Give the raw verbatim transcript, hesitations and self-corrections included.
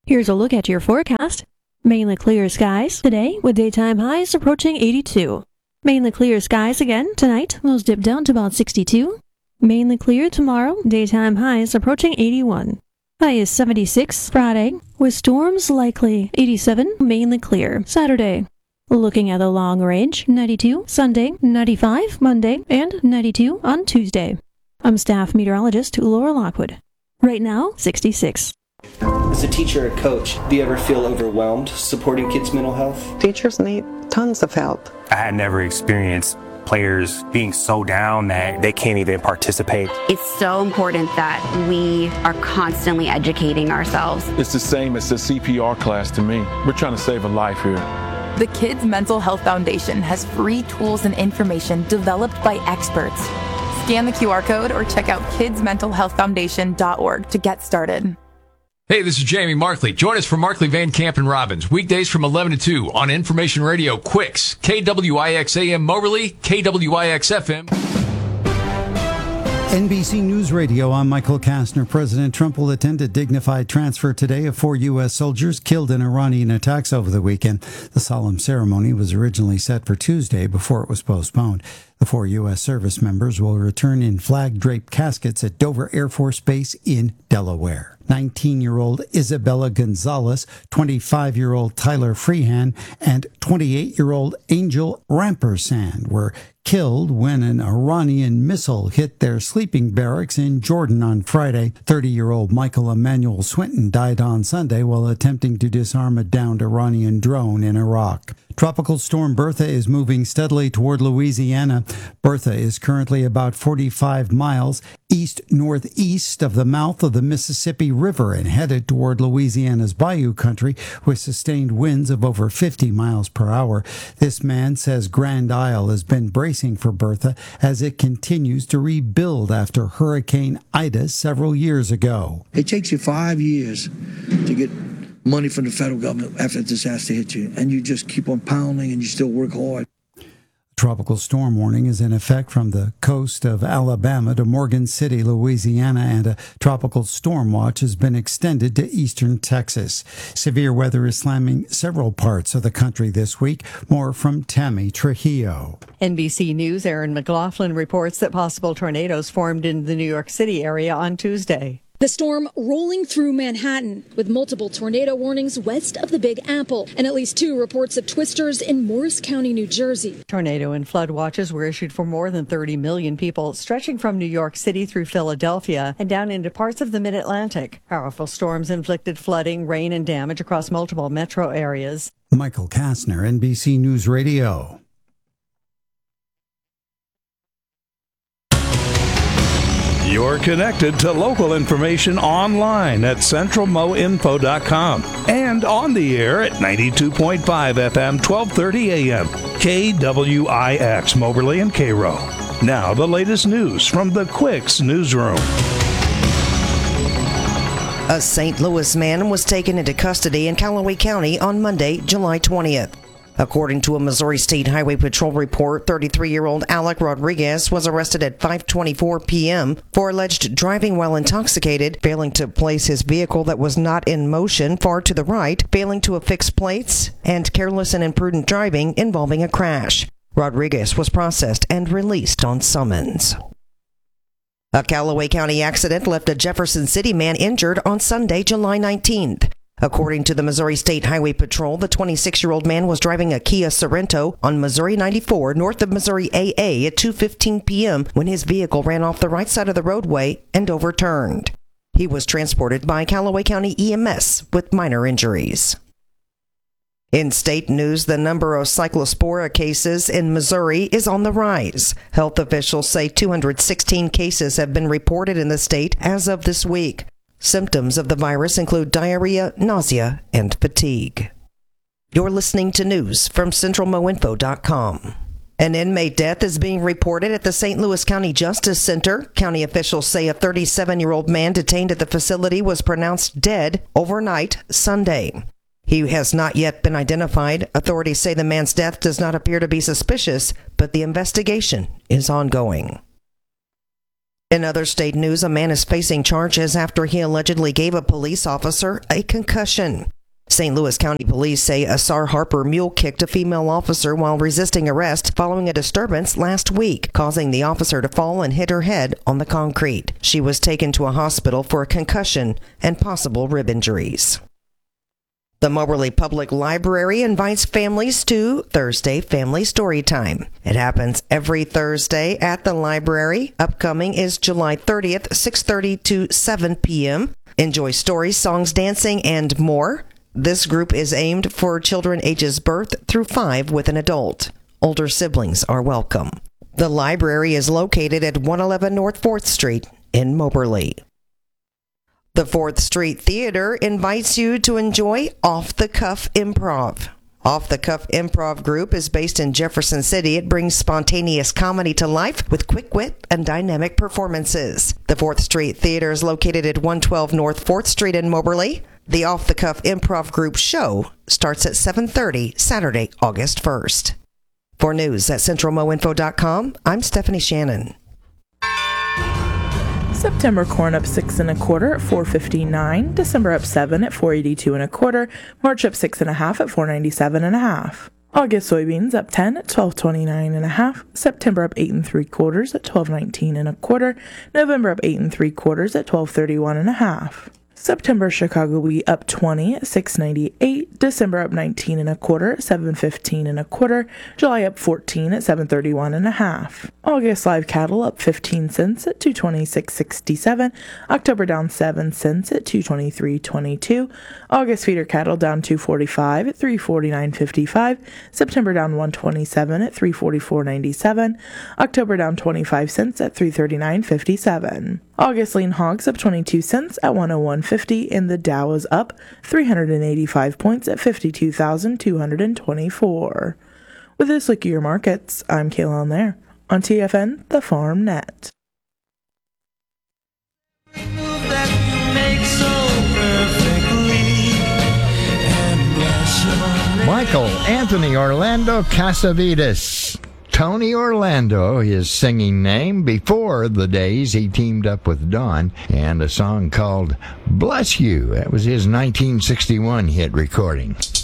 Here's a look at your forecast. Mainly clear skies today with daytime highs approaching eighty-two. Mainly clear skies again tonight, those dip down to about sixty-two. Mainly clear tomorrow, daytime highs approaching eighty-one. High is seventy-six Friday, with storms likely. eighty-seven, mainly clear Saturday. Looking at the long range, ninety-two Sunday, ninety-five Monday, and ninety-two on Tuesday. I'm staff meteorologist Laura Lockwood. Right now, sixty-six. As a teacher or coach, do you ever feel overwhelmed supporting kids' mental health? Teachers need tons of help. I had never experienced players being so down that they can't even participate. It's so important that we are constantly educating ourselves. It's the same as the C P R class to me. We're trying to save a life here. The Kids Mental Health Foundation has free tools and information developed by experts. Scan the Q R code or check out kids mental health foundation dot org to get started. Hey, this is Jamie Markley. Join us for Markley, Van Camp, and Robbins, weekdays from eleven to two on Information Radio Quicks, K W I X A M Moberly, K W I X F M. N B C News Radio, I'm Michael Kastner. President Trump will attend a dignified transfer today of four U S soldiers killed in Iranian attacks over the weekend. The solemn ceremony was originally set for Tuesday before it was postponed. The four U S service members will return in flag-draped caskets at Dover Air Force Base in Delaware. nineteen-year-old Isabella Gonzalez, twenty-five-year-old Tyler Freehan, and twenty-eight-year-old Angel Rampersand were killed when an Iranian missile hit their sleeping barracks in Jordan on Friday. thirty-year-old Michael Emmanuel Swinton died on Sunday while attempting to disarm a downed Iranian drone in Iraq. Tropical storm Bertha is moving steadily toward Louisiana. Bertha is currently about forty-five miles east-northeast of the mouth of the Mississippi River and headed toward Louisiana's Bayou Country with sustained winds of over fifty miles per hour. This man says Grand Isle has been bracing for Bertha as it continues to rebuild after Hurricane Ida several years ago. It takes you five years to get money from the federal government after a disaster hits you, and you just keep on pounding and you still work hard. Tropical storm warning is in effect from the coast of Alabama to Morgan City, Louisiana, and a tropical storm watch has been extended to eastern Texas. Severe weather is slamming several parts of the country this week. More from Tammy Trujillo. N B C News' Aaron McLaughlin reports that possible tornadoes formed in the New York City area on Tuesday. The storm rolling through Manhattan with multiple tornado warnings west of the Big Apple and at least two reports of twisters in Morris County, New Jersey. Tornado and flood watches were issued for more than thirty million people, stretching from New York City through Philadelphia and down into parts of the Mid-Atlantic. Powerful storms inflicted flooding, rain, and damage across multiple metro areas. Michael Kastner, N B C News Radio. You're connected to local information online at central mo info dot com and on the air at ninety-two point five F M, twelve thirty A M, K W I X, Moberly and Cairo. Now the latest news from the Quicks newsroom. A Saint Louis man was taken into custody in Callaway County on Monday, July twentieth. According to a Missouri State Highway Patrol report, thirty-three-year-old Alec Rodriguez was arrested at five twenty-four p.m. for alleged driving while intoxicated, failing to place his vehicle that was not in motion far to the right, failing to affix plates, and careless and imprudent driving involving a crash. Rodriguez was processed and released on summons. A Callaway County accident left a Jefferson City man injured on Sunday, July nineteenth. According to the Missouri State Highway Patrol, the twenty-six-year-old man was driving a Kia Sorento on Missouri ninety-four north of Missouri A A at two fifteen p.m. when his vehicle ran off the right side of the roadway and overturned. He was transported by Callaway County E M S with minor injuries. In state news, the number of cyclospora cases in Missouri is on the rise. Health officials say two hundred sixteen cases have been reported in the state as of this week. Symptoms of the virus include diarrhea, nausea, and fatigue. You're listening to news from central mo info dot com. An inmate death is being reported at the Saint Louis County Justice Center. County officials say a thirty-seven-year-old man detained at the facility was pronounced dead overnight Sunday. He has not yet been identified. Authorities say the man's death does not appear to be suspicious, but the investigation is ongoing. In other state news, a man is facing charges after he allegedly gave a police officer a concussion. Saint Louis County Police say Asar Harper mule-kicked a female officer while resisting arrest following a disturbance last week, causing the officer to fall and hit her head on the concrete. She was taken to a hospital for a concussion and possible rib injuries. The Moberly Public Library invites families to Thursday Family Story Time. It happens every Thursday at the library. Upcoming is July thirtieth, six thirty to seven p.m. Enjoy stories, songs, dancing, and more. This group is aimed for children ages birth through five with an adult. Older siblings are welcome. The library is located at one eleven North fourth Street in Moberly. The fourth Street Theater invites you to enjoy Off the Cuff Improv. Off the Cuff Improv Group is based in Jefferson City. It brings spontaneous comedy to life with quick wit and dynamic performances. The fourth Street Theater is located at one twelve North fourth Street in Moberly. The Off the Cuff Improv Group show starts at seven thirty Saturday, August first. For news at central mo info dot com, I'm Stephanie Shannon. September corn up six and a quarter at four fifty-nine. December up seven at four eighty-two and a quarter. March up six and a half at four ninety-seven and a half. August soybeans up ten at twelve twenty-nine and a half. September up eight and three quarters at twelve nineteen and a quarter. November up eight and three quarters at twelve thirty-one and a half. September Chicago wheat up twenty at six ninety-eight. December up nineteen and a quarter at seven fifteen and a quarter. July up fourteen at seven thirty-one and a half. August live cattle up fifteen cents at two twenty-six sixty-seven. October down seven cents at two twenty-three twenty-two. August feeder cattle down two forty-five at three forty-nine fifty-five. September down one twenty-seven at three forty-four ninety-seven. October down twenty-five cents at three thirty-nine fifty-seven. August lean hogs up twenty-two cents at one oh one fifty, and the Dow is up three hundred eighty-five points at fifty-two thousand two hundred twenty-four. With this look at your markets, I'm Kayla there on T F N, the Farm Net. Michael Anthony Orlando Casavitas. Tony Orlando, his singing name, before the days he teamed up with Dawn, and a song called Bless You. That was his nineteen sixty-one hit recording.